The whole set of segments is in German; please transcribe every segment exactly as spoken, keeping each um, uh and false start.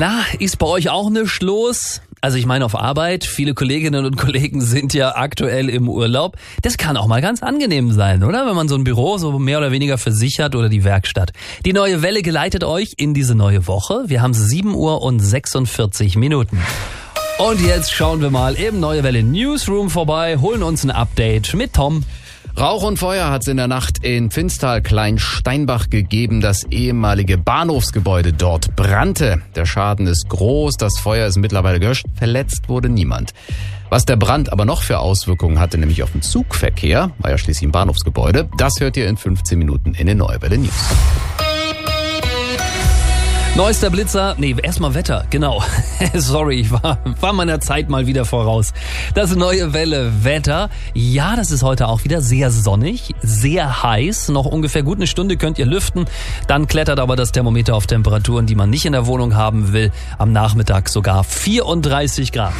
Na, ist bei euch auch nichts los? Also ich meine auf Arbeit, viele Kolleginnen und Kollegen sind ja aktuell im Urlaub. Das kann auch mal ganz angenehm sein, oder? Wenn man so ein Büro so mehr oder weniger für sich hat oder die Werkstatt. Die neue Welle geleitet euch in diese neue Woche. Wir haben sieben Uhr und sechsundvierzig Minuten. Und jetzt schauen wir mal im Neue Welle Newsroom vorbei, holen uns ein Update mit Tom. Rauch und Feuer hat es in der Nacht in Finstal-Kleinsteinbach gegeben. Das ehemalige Bahnhofsgebäude dort brannte. Der Schaden ist groß, das Feuer ist mittlerweile gelöscht. Verletzt wurde niemand. Was der Brand aber noch für Auswirkungen hatte, nämlich auf den Zugverkehr, war ja schließlich ein Bahnhofsgebäude, das hört ihr in fünfzehn Minuten in den Neue Welle News. Neuester Blitzer, nee, erstmal Wetter, genau. Sorry, ich war, war meiner Zeit mal wieder voraus. Das Neue Welle Wetter. Ja, das ist heute auch wieder sehr sonnig, sehr heiß. Noch ungefähr gut eine Stunde könnt ihr lüften. Dann klettert aber das Thermometer auf Temperaturen, die man nicht in der Wohnung haben will. Am Nachmittag sogar vierunddreißig Grad.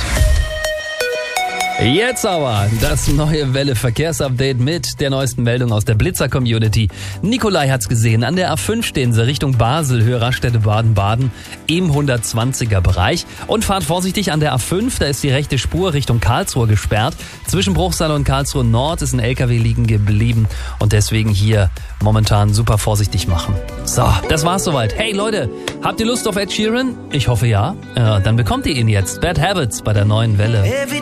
Jetzt aber das Neue Welle Verkehrsupdate mit der neuesten Meldung aus der Blitzer-Community. Nikolai hat's gesehen. An der A fünf stehen sie Richtung Basel, Höhe Raststätte Baden-Baden im hundertzwanziger Bereich. Und fahrt vorsichtig an der A fünf, da ist die rechte Spur Richtung Karlsruhe gesperrt. Zwischen Bruchsal und Karlsruhe Nord ist ein L K W liegen geblieben und deswegen hier momentan super vorsichtig machen. So, das war's soweit. Hey Leute, habt ihr Lust auf Ed Sheeran? Ich hoffe ja. Äh, dann bekommt ihr ihn jetzt. Bad Habits bei der Neuen Welle.